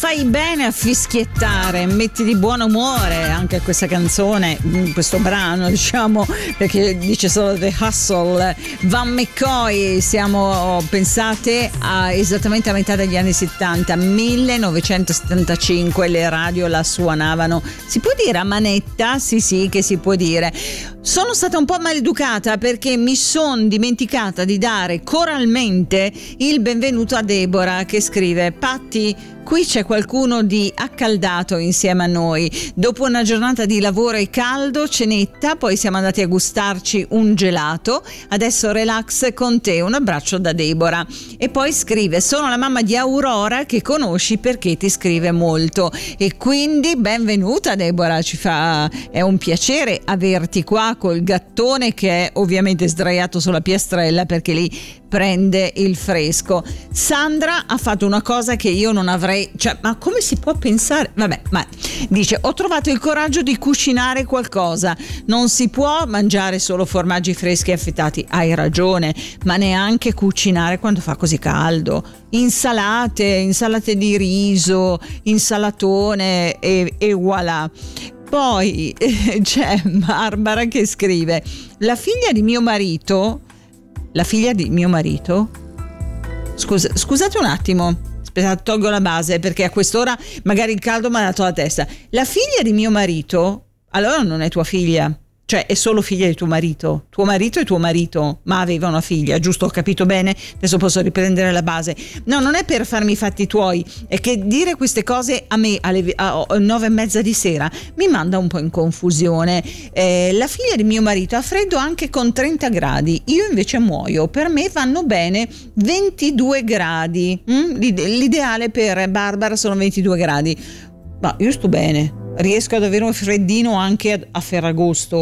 fai bene a fischiettare, metti di buon umore anche questa canzone, questo brano, diciamo, perché dice solo The Hustle. Van McCoy, siamo, pensate, esattamente a metà degli anni 70, 1975, le radio la suonavano, si può dire a manetta? Sì, che si può dire. Sono stata un po' maleducata perché mi sono dimenticata di dare coralmente il benvenuto a Deborah, che scrive: Patti, qui c'è qualcuno di accaldato insieme a noi. Dopo una giornata di lavoro e caldo, cenetta, poi siamo andati a gustarci un gelato. Adesso relax con te. Un abbraccio da Deborah. E poi scrive: sono la mamma di Aurora, che conosci perché ti scrive molto. E quindi benvenuta Deborah, è un piacere averti qua col gattone che è ovviamente sdraiato sulla piastrella perché lì prende il fresco. Sandra ha fatto una cosa che io non avrei, cioè, ma come si può pensare? Vabbè, ma dice: ho trovato il coraggio di cucinare qualcosa. Non si può mangiare solo formaggi freschi e affettati. Hai ragione, ma neanche cucinare quando fa così caldo. Insalate di riso, insalatone e voilà. Poi c'è Barbara che scrive: la figlia di mio marito, scusate un attimo, aspetta, tolgo la base perché a quest'ora magari il caldo mi ha dato la testa. La figlia di mio marito allora non è tua figlia, cioè è solo figlia di tuo marito è tuo marito, ma aveva una figlia, giusto? Ho capito bene? Adesso posso riprendere la base. No, non è per farmi i fatti tuoi, è che dire queste cose a me alle 9:30 di sera mi manda un po' in confusione. La figlia di mio marito ha freddo anche con 30 gradi, io invece muoio. Per me vanno bene 22 gradi. L'ideale per Barbara sono 22 gradi. Ma io sto bene, riesco ad avere un freddino anche a Ferragosto